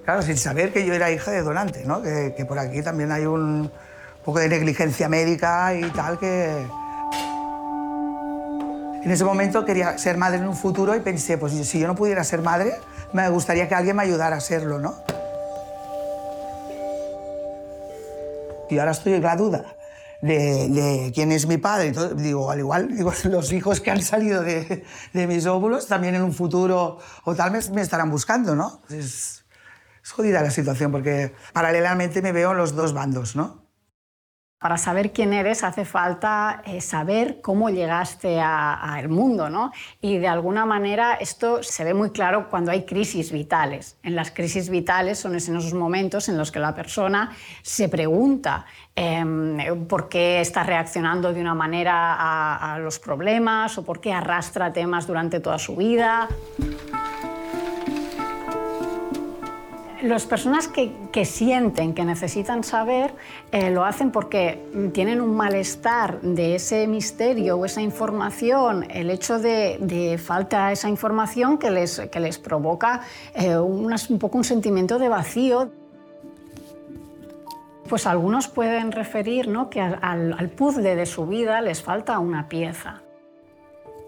Claro, sin saber que yo era hija de donante, ¿no? Que por aquí también hay un poco de negligencia médica y tal que... En ese momento quería ser madre en un futuro y pensé, pues si yo no pudiera ser madre, me gustaría que alguien me ayudara a serlo, ¿no? Y ahora estoy en la duda de quién es mi padre. Entonces, digo, al igual, digo, los hijos que han salido de mis óvulos también en un futuro o tal me estarán buscando, ¿no? Es jodida la situación porque paralelamente me veo en los dos bandos, ¿no? Para saber quién eres hace falta saber cómo llegaste al mundo, ¿no? Y de alguna manera esto se ve muy claro cuando hay crisis vitales. En las crisis vitales son en esos momentos en los que la persona se pregunta por qué está reaccionando de una manera a los problemas o por qué arrastra temas durante toda su vida. Las personas que sienten que necesitan saber lo hacen porque tienen un malestar de ese misterio o esa información, el hecho de falta esa información que les provoca un poco un sentimiento de vacío. Pues algunos pueden referir, ¿no?, que al puzzle de su vida les falta una pieza.